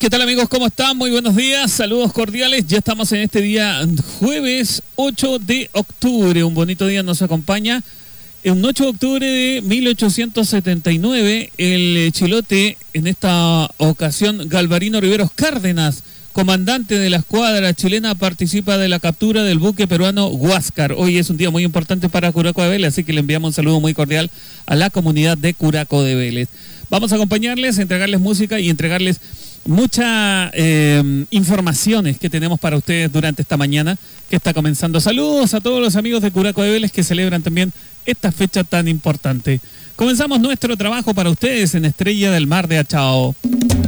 ¿Qué tal, amigos? ¿Cómo están? Muy buenos días, saludos cordiales. Ya estamos en este día jueves 8 de octubre. Un bonito día nos acompaña. Un 8 de octubre de 1879, el chilote, en esta ocasión Galvarino Riveros Cárdenas, comandante de la escuadra chilena, participa de la captura del buque peruano Huáscar. Hoy es un día muy importante para Curaco de Vélez, así que le enviamos un saludo muy cordial a la comunidad de Curaco de Vélez. Vamos a acompañarles, entregarles música y entregarles muchas informaciones que tenemos para ustedes durante esta mañana que está comenzando. Saludos a todos los amigos de Curaco de Vélez que celebran también esta fecha tan importante. Comenzamos nuestro trabajo para ustedes en Estrella del Mar de Achao.